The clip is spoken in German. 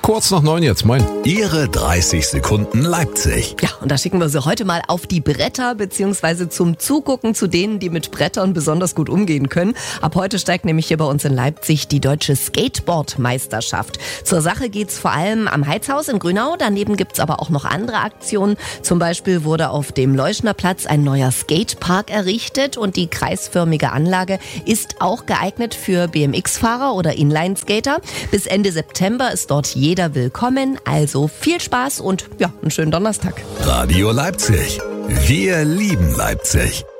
Kurz nach 9 jetzt, moin. Ihre 30 Sekunden Leipzig. Ja, und da schicken wir sie heute mal auf die Bretter beziehungsweise zum Zugucken zu denen, die mit Brettern besonders gut umgehen können. Ab heute steigt nämlich hier bei uns in Leipzig die deutsche Skateboard-Meisterschaft. Zur Sache geht's vor allem am Heizhaus in Grünau. Daneben gibt's aber auch noch andere Aktionen. Zum Beispiel wurde auf dem Leuschner Platz ein neuer Skatepark errichtet und die kreisförmige Anlage ist auch geeignet für BMX-Fahrer oder Inline-Skater. Bis Ende September ist dort jeder willkommen. Also viel Spaß und ja, einen schönen Donnerstag. Radio Leipzig. Wir lieben Leipzig.